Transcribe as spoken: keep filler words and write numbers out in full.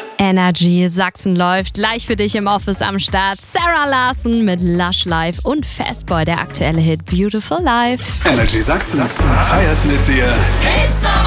Energy Sachsen läuft gleich für dich im Office am Start. Sarah Larson mit Lush Life und Fastboy, der aktuelle Hit Beautiful Life. Energy Sachsen feiert mit dir.